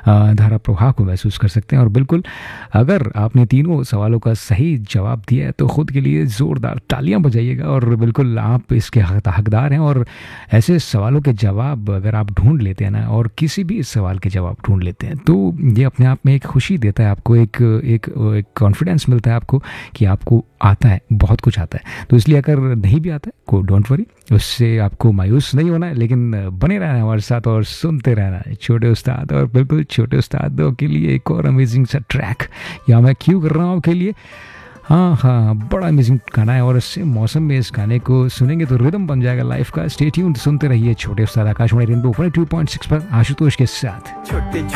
धारा प्रवाह को महसूस कर सकते हैं। और बिल्कुल अगर आपने तीनों सवालों का सही जवाब दिया है तो ख़ुद के लिए ज़ोरदार तालियां बजाइएगा, और बिल्कुल आप इसके हकदार हैं। और ऐसे सवालों के जवाब अगर आप ढूंढ लेते हैं ना, और किसी भी सवाल के जवाब ढूंढ लेते हैं, तो ये अपने आप में एक खुशी देता है आपको, एक एक कॉन्फिडेंस मिलता है आपको कि आपको आता है, बहुत कुछ आता है। तो इसलिए अगर नहीं भी आता है को डोंट वरी, उससे आपको मायूस नहीं होना है, लेकिन बने रहना है हमारे साथ और सुनते रहना है छोटे उस्ताद। और बिल्कुल छोटे उस्तादों के लिए एक और अमेजिंग सा ट्रैक यहाँ मैं क्यों कर रहा हूँ आपके लिए। हाँ हाँ, बड़ा अमेजिंग गाना है, और इससे मौसम में इस गाने को सुनेंगे तो रिदम बन जाएगा लाइफ का। स्टे ट्यून्ड, सुनते रहिए छोटे उस्ताद, आकाशवाणी रेनबो 102.6 पर आशुतोष के साथ।